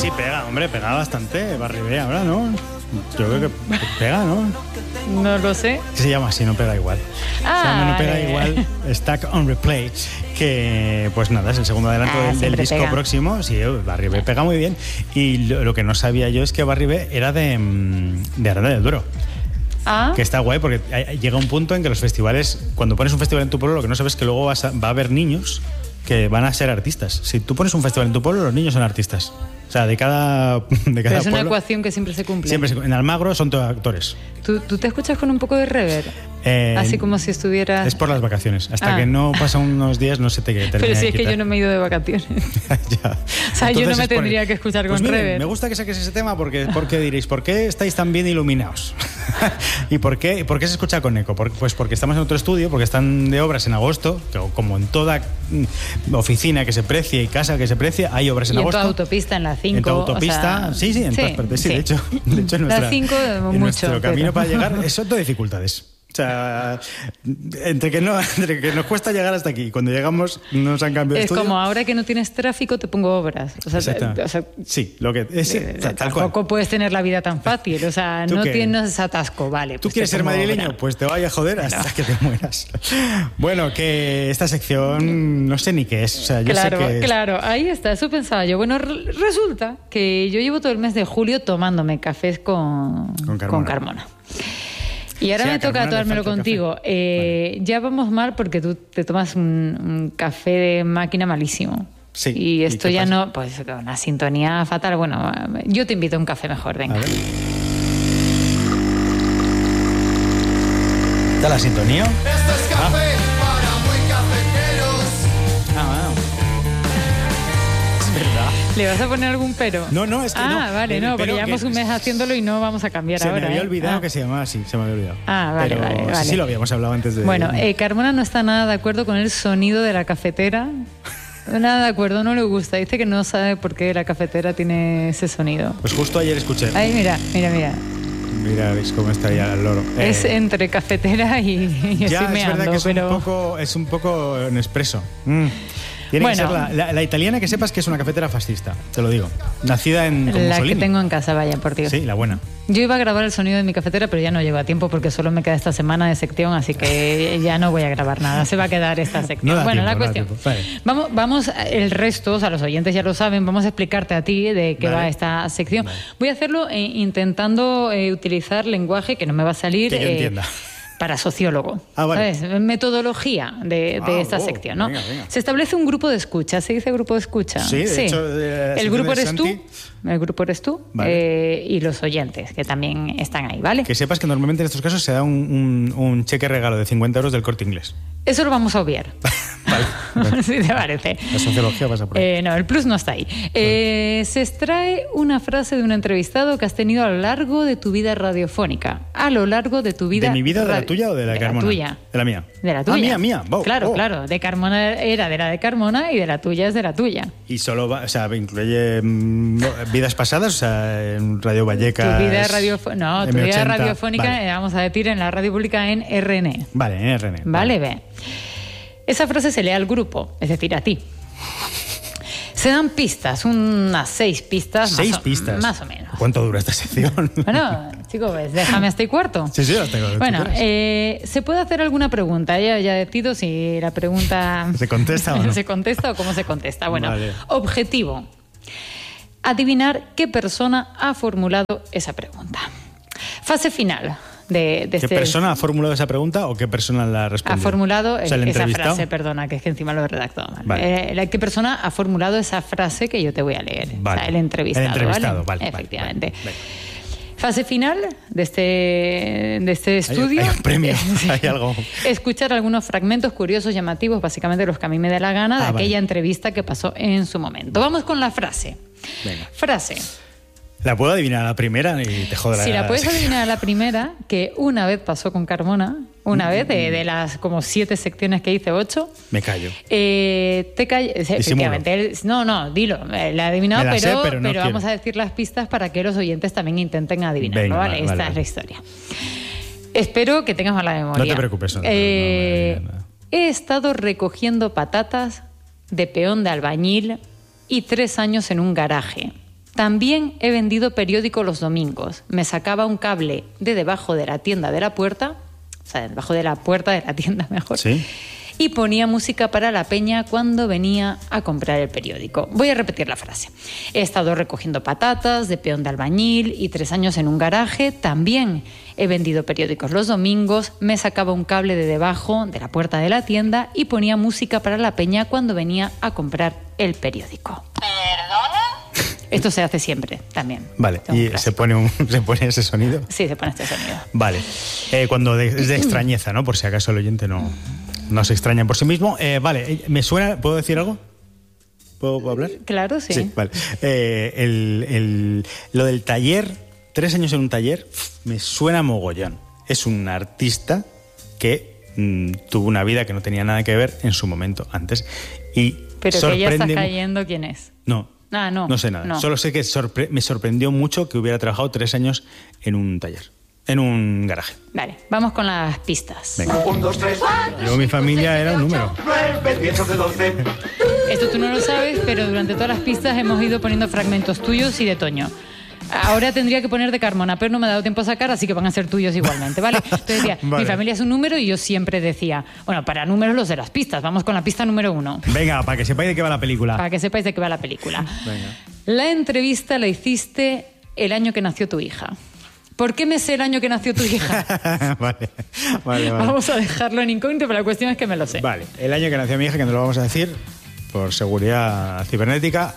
Sí, pega, hombre, pega bastante. Barribé ahora, ¿no? Yo creo que pega, ¿no? No lo sé. Se llama así, No Pega Igual. Ah, se llama No Pega vale. Igual, Stuck on Replay. Que, pues nada, es el segundo adelanto del disco pega. próximo. Sí, Barribé pega muy bien. Y lo que no sabía yo es que Barribé era de Aranda del Duero. Ah, Que está guay porque llega un punto en que los festivales, cuando pones un festival en tu pueblo, lo que no sabes es que luego va a haber niños que van a ser artistas. Si tú pones un festival en tu pueblo, los niños son artistas. O sea, de cada pero es una pueblo. ecuación que siempre se cumple. Siempre en Almagro son todos actores. ¿Tú te escuchas con un poco de reverb? Así como si estuvieras... Es por las vacaciones. Hasta que no pasan unos días no se te termina. Pero si de es que quitar. yo no me he ido de vacaciones. Ya. O sea, yo no me tendría que escuchar pues con miren, reverb. Me gusta que saques ese tema porque diréis, ¿por qué estáis tan bien iluminados? ¿Y por qué se escucha con eco? Pues porque estamos en otro estudio, porque están de obras en agosto, que como en toda oficina que se precie y casa que se precie, hay obras en y agosto. en tu autopista, en la 5. En tu autopista, sí, en todas partes. Sí, de hecho en la 5 en mucho. nuestro camino para llegar son todo dificultades. O sea, entre que nos cuesta llegar hasta aquí y cuando llegamos nos han cambiado de Es estudio. como ahora que no tienes tráfico te pongo obras. O sea, sí, lo que es tal cual. tampoco puedes tener la vida tan fácil. O sea, no tienes atasco, vale. ¿Tú pues quieres te ser pongo madrileño? obra. Pues te vaya a joder hasta que te mueras. Bueno, que esta sección no sé ni qué es. O sea, yo sé que es... Claro, ahí está, eso pensaba yo. Bueno, resulta que yo llevo todo el mes de julio tomándome cafés con Carmona. Y ahora Sí, me toca Carmona le tomármelo falta el contigo. Vale. Ya vamos mal porque tú te tomas un café de máquina malísimo. Sí. Y esto ¿Y qué ya pasa? no, pues una sintonía fatal. Bueno, yo te invito a un café mejor, venga. A ver. ¿Está la sintonía? Esto es café para muy cafeteros. Es verdad. ¿Le vas a poner algún pero? No, es que no. Vale, no, porque Pero llevamos que- un mes haciéndolo y no vamos a cambiar Se ahora. me había olvidado Ah. que se llamaba así, se me había olvidado. Vale, Pero vale. sí lo habíamos hablado antes de... Bueno, Carmona no está nada de acuerdo con el sonido de la cafetera. Nada de acuerdo, no le gusta. Dice que no sabe por qué la cafetera tiene ese sonido. Pues justo ayer escuché. Ay, mira. Mira, Alex, cómo está ya el loro. Es entre cafetera y ya, estoy es verdad meando, que pero... es un poco Nespresso. Tiene que ser Bueno. la italiana, que sepas que es una cafetera fascista, te lo digo. Nacida con La Mussolini. que tengo en casa, vaya, por Dios. Sí, la buena. Yo iba a grabar el sonido de mi cafetera, pero ya no llego a tiempo porque solo me queda esta semana de sección, así que ya no voy a grabar nada. Se va a quedar esta sección. No da bueno, tiempo, la no da cuestión. tiempo. Vale. Vamos, el resto, o sea, los oyentes ya lo saben, vamos a explicarte a ti de qué Vale. va esta sección. Vale. Voy a hacerlo intentando utilizar lenguaje que no me va a salir... Que yo entienda. Para sociólogo. Ah, vale. ¿Sabes? Metodología de esta sección, ¿no? venga. Se establece un grupo de escucha. ¿Se dice grupo de escucha? Sí, de hecho, la El sección grupo de eres tú. Santi. El grupo eres tú. Vale. Y los oyentes, que también están ahí, ¿vale? Que sepas que normalmente en estos casos se da un cheque regalo de 50 euros del Corte Inglés. Eso lo vamos a obviar. Vale. Si te parece. La sociología pasa por ahí. No, el plus no está ahí. Se extrae una frase de un entrevistado que has tenido a lo largo de tu vida radiofónica. A lo largo de tu vida... ¿De mi vida, de la tuya o de la de Carmona? Tuya. De la mía. De la tuya. Ah, mía. Wow. Claro. De Carmona era de la de Carmona y de la tuya es de la tuya. Y solo va, o sea, incluye vidas pasadas, o sea, en Radio Vallecas. Tu vida radiofónica. No, tu vida M80, radiofónica, vale. vamos a decir, en la radio pública en RN. Vale, en RN. Vale, ve. Esa frase se lee al grupo, es decir, a ti. Se dan pistas, unas 6 pistas. 6 pistas. Más o menos. ¿Cuánto dura esta sección? Bueno, chicos, pues, déjame hasta y cuarto. Sí, las tengo. Bueno, se puede hacer alguna pregunta. Ya decido si la pregunta... ¿Se contesta o no? ¿Se contesta o cómo se contesta? Bueno, Vale. Objetivo. Adivinar qué persona ha formulado esa pregunta. Fase final de ¿Qué este... persona ha formulado esa pregunta o qué persona la ha respondido? Ha formulado O sea, el esa entrevistado. frase, perdona, que es que encima lo he redactado mal. Vale. ¿Qué persona ha formulado esa frase que yo te voy a leer? Vale. O sea, el entrevistado. El entrevistado, vale. Efectivamente. Vale. Fase final de este estudio. Hay un premio, hay algo. Escuchar algunos fragmentos curiosos, llamativos, básicamente los que a mí me dé la gana, de vale. aquella entrevista que pasó en su momento. Vamos con la frase. Venga. Frase. La puedo adivinar a la primera y te joderá. Si la puedes adivinar a la primera, que una vez pasó con Carmona, una vez de las como 7 secciones que hice, 8. Me callo. Te calles. Efectivamente. No, dilo. La he adivinado, Me la sé, pero pero no quiero. vamos a decir las pistas para que los oyentes también intenten adivinarlo. Venga, ¿vale? Esta es la historia. Espero que tengas mala memoria. No te preocupes. No, no me digas nada. He estado recogiendo patatas de peón de albañil y 3 años en un garaje. También he vendido periódico los domingos. Me sacaba un cable de debajo de la tienda de la puerta, o sea, debajo de la puerta de la tienda mejor, Sí. y ponía música para la peña cuando venía a comprar el periódico. Voy a repetir la frase. He estado recogiendo patatas, de peón de albañil y 3 años en un garaje. También he vendido periódicos los domingos, me sacaba un cable de debajo de la puerta de la tienda y ponía música para la peña cuando venía a comprar el periódico. Esto se hace siempre, también. Vale, Es un y clásico. se pone ese sonido. Sí, se pone este sonido. Vale. Cuando es de extrañeza, ¿no? Por si acaso el oyente no se extraña por sí mismo. Vale, me suena... ¿Puedo decir algo? ¿Puedo hablar? Claro, sí. Sí, vale. Lo del taller, 3 años en un taller, me suena mogollón. Es un artista que tuvo una vida que no tenía nada que ver en su momento antes. Y Pero que ya está sorprende- cayendo, ¿quién es? No. Ah, no. No sé nada. No. Solo sé que me sorprendió mucho que hubiera trabajado 3 años en un taller, en un garaje. Vale, vamos con las pistas. Venga. 1, 2, 3, 4, Yo, mi familia era un número. 9, 10, 11, 12. Esto tú no lo sabes, pero durante todas las pistas hemos ido poniendo fragmentos tuyos y de Toño. Ahora tendría que poner de Carmona, pero no me ha dado tiempo a sacar, así que van a ser tuyos igualmente, ¿vale? Entonces decía, Vale. mi familia es un número y yo siempre decía, bueno, para números los de las pistas, vamos con la pista número 1, Venga, para que sepáis de qué va la película. para que sepáis de qué va la película. Venga. La entrevista la hiciste el año que nació tu hija. ¿Por qué me sé el año que nació tu hija? vale. Vamos a dejarlo en incógnito, pero la cuestión es que me lo sé. Vale, el año que nació mi hija, que no lo vamos a decir por seguridad cibernética.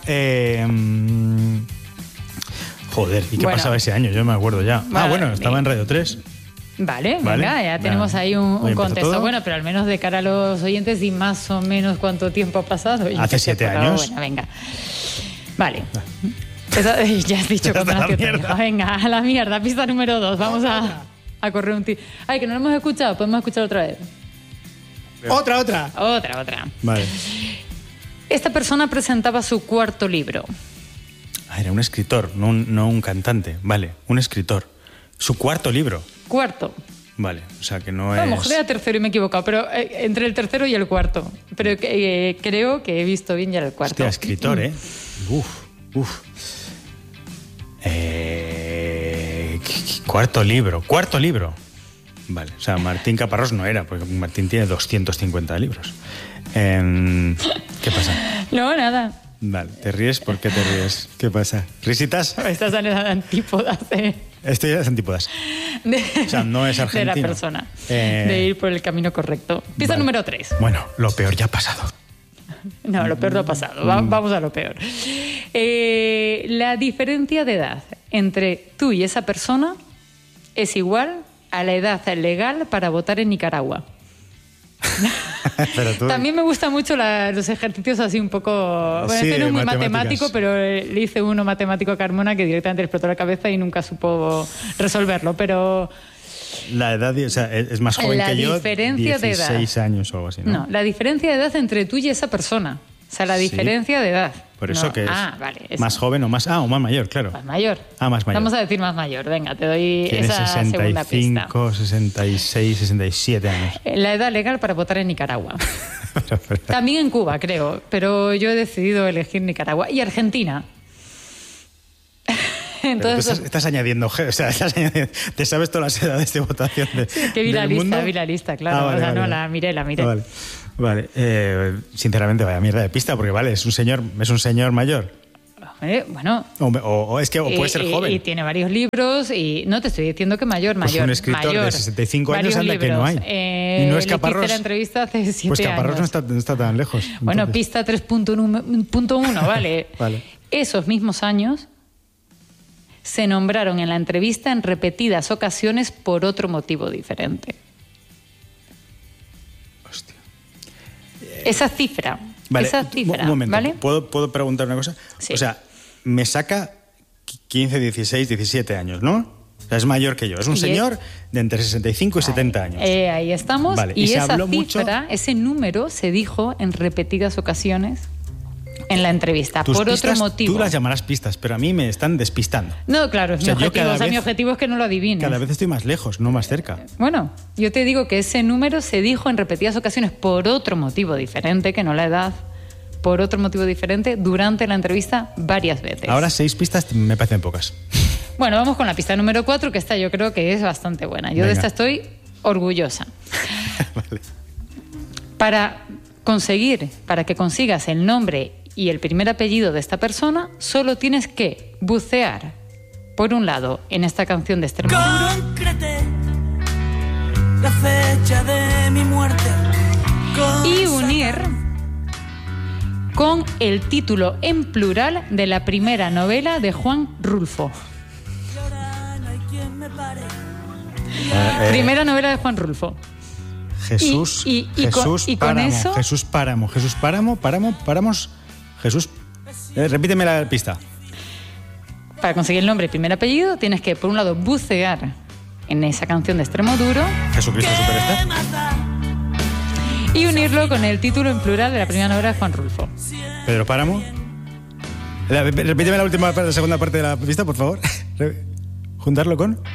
Joder, ¿y qué Bueno. pasaba ese año? Yo no me acuerdo ya. Vale, Bueno, estaba en Radio 3. Vale, Vale. venga, ya tenemos Nada. ahí Hoy un empezó contexto. todo. Bueno, pero al menos de cara a los oyentes y más o menos cuánto tiempo ha pasado. Yo Hace qué sé, 7 pero años. Bueno, venga. Vale. Ya has dicho cuando A la nació tu mierda. hija. Venga, a la mierda. Pista número 2. Vamos a correr un tiro. Ay, que no lo hemos escuchado. Podemos escuchar otra vez. Otra. Otra. Vale. Esta persona presentaba su cuarto libro. Ah, era un escritor, no un cantante. Vale, un escritor. Su cuarto libro. Cuarto. Vale, o sea que no A lo es... mejor era tercero y me he equivocado, pero entre el tercero y el cuarto. Pero creo que he visto bien ya el cuarto. Hostia, escritor, ¿eh? Uf. Cuarto libro. Vale, o sea, Martín Caparrós no era, porque Martín tiene 250 libros. ¿Qué pasa? No, nada. Vale, ¿te ríes? ¿Por qué te ríes? ¿Qué pasa? ¿Risitas? Estas son las antípodas Esto ya es antípodas. O sea, no es de argentino. la persona. Eh, De ir por el camino correcto. Pista vale. número 3. Bueno, lo peor ya ha pasado. No, lo peor no ha pasado. Vamos a lo peor. La diferencia de edad entre tú y esa persona es igual a la edad legal para votar en Nicaragua. Pero tú... También me gustan mucho los ejercicios así un poco... Bueno, Sí, este no de es muy matemáticas. matemático, pero le hice uno matemático a Carmona que directamente le explotó la cabeza y nunca supo resolverlo. Pero La edad, o sea, es más joven La que yo. diferencia de edad. 16 años o algo así, ¿no? no, la diferencia de edad entre tú y esa persona. O sea, la Sí. diferencia de edad. Por eso No. que es Vale. eso. más joven o más... Ah, o más mayor, claro. Más mayor. Más mayor. Vamos a decir más mayor. Venga, te doy Tiene esa segunda pista. 65, 66, 67 años. La edad legal para votar en Nicaragua. Pero- También en Cuba, creo, pero yo he decidido elegir Nicaragua. Y Argentina. pero tú Entonces, estás añadiendo... O sea, te sabes todas las edades de votación que vi la del lista, mundo. vi la lista, claro. Ah, vale, o sea, vale, no, vale. la miré. Ah, vale. Sinceramente, vaya mierda de pista, porque vale, es un señor mayor. Bueno. O es que o puede ser joven. Y tiene varios libros y no te estoy diciendo que mayor. Pues un escritor de 65 años Varios anda que no hay. libros. Y no es le Caparrós. hice la entrevista hace 7 Pues años. Caparrós no está tan lejos. Bueno, entonces. pista 3.1, vale. Vale. Esos mismos años se nombraron en la entrevista en repetidas ocasiones por otro motivo diferente. Hostia. Esa cifra, Vale, esa cifra, un momento. ¿vale? ¿Puedo preguntar una cosa? Sí. O sea, me saca 15, 16, 17 años, ¿no? O sea, es mayor que yo. Es un Y señor de entre 65 y 70 años. Ahí estamos. Vale, Y y se esa habló cifra, mucho- ese número se dijo en repetidas ocasiones en la entrevista, Tus por pistas, otro motivo. Tú las llamarás pistas, pero a mí me están despistando. No, claro, es O sea, mi yo objetivo. cada O sea, mi vez- objetivo es que no lo adivines. Cada vez estoy más lejos, no más cerca. Bueno, yo te digo que ese número se dijo en repetidas ocasiones por otro motivo diferente, que no la edad, por otro motivo diferente durante la entrevista varias veces. Ahora 6 pistas me parecen pocas. Bueno, vamos con la pista número 4, que esta yo creo que es bastante buena. Yo Venga. de esta estoy orgullosa. Vale. Para que consigas el nombre y el primer apellido de esta persona, solo tienes que bucear, por un lado, en esta canción de Extremadura, Concrete la fecha de mi muerte y unir con el título en plural de la primera novela de Juan Rulfo. Primera novela de Juan Rulfo. Jesús, y Jesús con Páramo, eso- Jesús Páramo, Jesús Páramo, Páramos, Jesús... repíteme la pista. Para conseguir el nombre y primer apellido, tienes que, por un lado, bucear en esa canción de Extremoduro Jesucristo Superstar. y unirlo con el título en plural de la primera novela de Juan Rulfo. Pedro Páramo. Repíteme la segunda parte de la pista, por favor. Juntarlo con...